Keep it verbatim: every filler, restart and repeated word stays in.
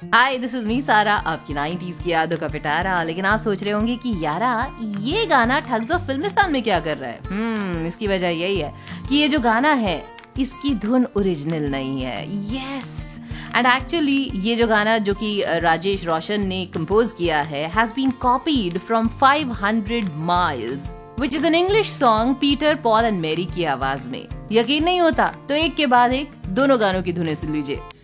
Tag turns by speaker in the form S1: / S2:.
S1: Hi, this is me सारा, आपकी nineties की यादों का पिटारा। लेकिन आप सोच रहे होंगे कि यारा ये गाना ठग्स ऑफ फिल्मिस्तान में क्या कर रहा है। हम्म इसकी वजह यही है कि ये जो गाना है इसकी धुन ओरिजिनल नहीं है। यस, एंड एक्चुअली ये जो गाना जो कि राजेश रोशन ने कंपोज किया है has been copied from five hundred miles which is an English song Peter, Paul and Mary की आवाज में। यकीन नहीं होता तो एक के बाद एक दोनों गानों की धुनें सुन लीजिए।